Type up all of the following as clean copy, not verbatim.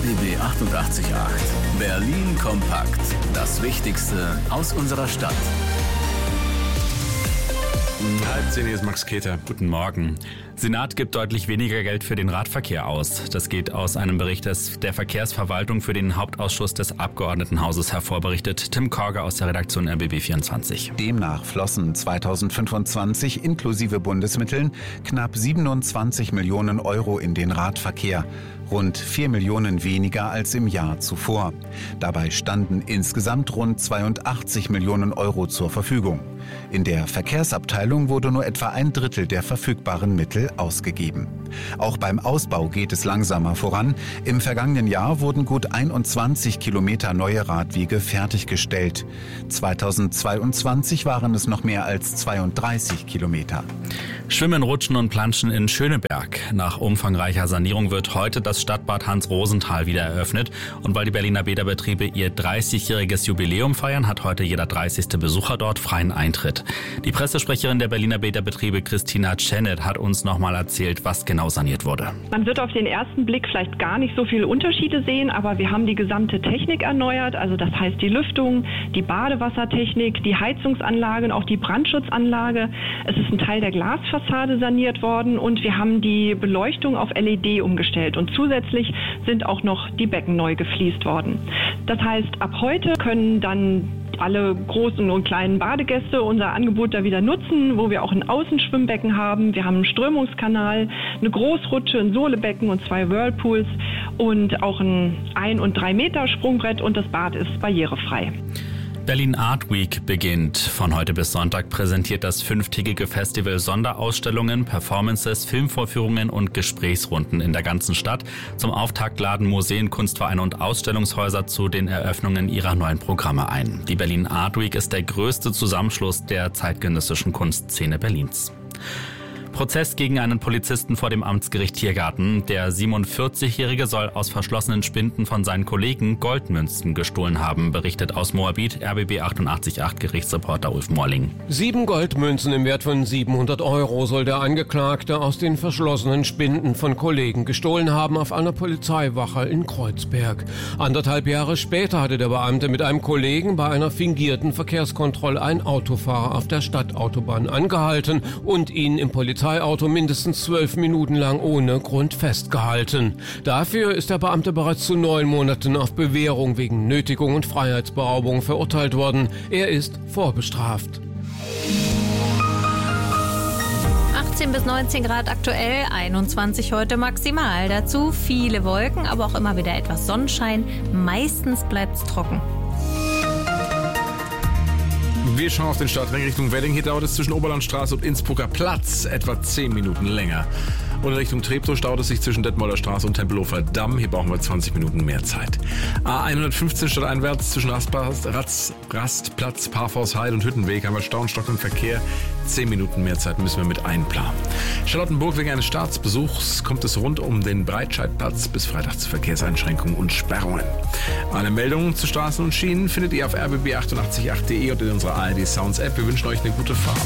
RBB 88.8. Berlin kompakt. Das Wichtigste aus unserer Stadt. 9:30, hier ist Max Keter. Guten Morgen. Senat gibt deutlich weniger Geld für den Radverkehr aus. Das geht aus einem Bericht der Verkehrsverwaltung für den Hauptausschuss des Abgeordnetenhauses hervor, berichtet Tim Korger aus der Redaktion RBB24. Demnach flossen 2025 inklusive Bundesmitteln knapp 27 Millionen Euro in den Radverkehr. Rund 4 Millionen weniger als im Jahr zuvor. Dabei standen insgesamt rund 82 Millionen Euro zur Verfügung. In der Verkehrsabteilung wurde nur etwa ein Drittel der verfügbaren Mittel ausgegeben. Auch beim Ausbau geht es langsamer voran. Im vergangenen Jahr wurden gut 21 Kilometer neue Radwege fertiggestellt. 2022 waren es noch mehr als 32 Kilometer. Schwimmen, Rutschen und Planschen in Schöneberg. Nach umfangreicher Sanierung wird heute das Stadtbad Hans-Rosenthal wieder eröffnet. Und weil die Berliner Bäderbetriebe ihr 30-jähriges Jubiläum feiern, hat heute jeder 30. Besucher dort freien Eintritt. Die Pressesprecherin der Berliner Bäderbetriebe, Christina Czenet, hat uns nochmal erzählt, was genau saniert wurde. Man wird auf den ersten Blick vielleicht gar nicht so viele Unterschiede sehen, aber wir haben die gesamte Technik erneuert. Also das heißt die Lüftung, die Badewassertechnik, die Heizungsanlage und auch die Brandschutzanlage. Es ist ein Teil der Glasfassade saniert worden und wir haben die Beleuchtung auf LED umgestellt. Und zusätzlich sind auch noch die Becken neu gefliest worden. Das heißt, ab heute können dann alle großen und kleinen Badegäste unser Angebot da wieder nutzen, wo wir auch ein Außenschwimmbecken haben. Wir haben einen Strömungskanal, eine Großrutsche, ein Sohlebecken und 2 Whirlpools und auch ein 1- und 3-Meter Sprungbrett und das Bad ist barrierefrei. Berlin Art Week beginnt. Von heute bis Sonntag präsentiert das 5-tägige Festival Sonderausstellungen, Performances, Filmvorführungen und Gesprächsrunden in der ganzen Stadt. Zum Auftakt laden Museen, Kunstvereine und Ausstellungshäuser zu den Eröffnungen ihrer neuen Programme ein. Die Berlin Art Week ist der größte Zusammenschluss der zeitgenössischen Kunstszene Berlins. Prozess gegen einen Polizisten vor dem Amtsgericht Tiergarten. Der 47-Jährige soll aus verschlossenen Spinden von seinen Kollegen Goldmünzen gestohlen haben, berichtet aus Moabit RBB 88.8 Gerichtsreporter Ulf Morling. 7 Goldmünzen im Wert von 700 Euro soll der Angeklagte aus den verschlossenen Spinden von Kollegen gestohlen haben auf einer Polizeiwache in Kreuzberg. 1,5 Jahre später hatte der Beamte mit einem Kollegen bei einer fingierten Verkehrskontrolle einen Autofahrer auf der Stadtautobahn angehalten und ihn im Polizeiauto mindestens 12 Minuten lang ohne Grund festgehalten. Dafür ist der Beamte bereits zu 9 Monaten auf Bewährung wegen Nötigung und Freiheitsberaubung verurteilt worden. Er ist vorbestraft. 18 bis 19 Grad aktuell, 21 heute maximal. Dazu viele Wolken, aber auch immer wieder etwas Sonnenschein. Meistens bleibt's trocken. Wir schauen auf den Stadtring Richtung Wedding. Hier dauert es zwischen Oberlandstraße und Innsbrucker Platz etwa 10 Minuten länger. Und in Richtung Treptow dauert es sich zwischen Detmolder Straße und Tempelhofer Damm. Hier brauchen wir 20 Minuten mehr Zeit. A115 stadteinwärts zwischen Rastplatz, Parforceheide und Hüttenweg haben wir stockenden Verkehr. 10 Minuten mehr Zeit müssen wir mit einplanen. Charlottenburg wegen eines Staatsbesuchs kommt es rund um den Breitscheidplatz bis Freitag zu Verkehrseinschränkungen und Sperrungen. Alle Meldungen zu Straßen und Schienen findet ihr auf rbb888.de und in unserer ARD Sounds App. Wir wünschen euch eine gute Fahrt.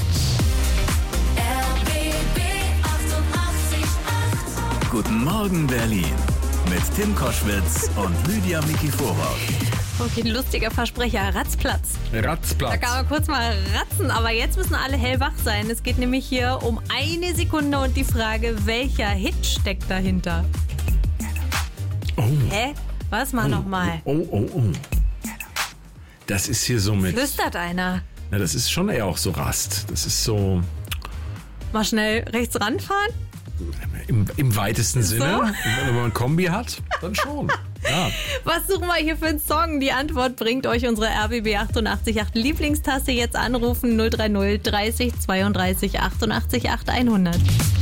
Guten Morgen Berlin mit Tim Koschwitz und Lydia Mikiforov. Okay, ein lustiger Versprecher, Ratzplatz. Da kann man kurz mal ratzen, aber jetzt müssen alle hellwach sein. Es geht nämlich hier um 1 Sekunde und die Frage, welcher Hit steckt dahinter? Oh. Hä? Was mal nochmal? Oh. Das ist hier so mit... Flüstert einer. Ja, das ist schon eher auch so Rast. Das ist so... Mal schnell rechts ranfahren? Im weitesten Sinne. Wenn man ein Kombi hat, dann schon. Ja. Was suchen wir hier für einen Song? Die Antwort bringt euch unsere RBB 88.8 Lieblingstaste. Jetzt anrufen 030 30 32 88 8 100.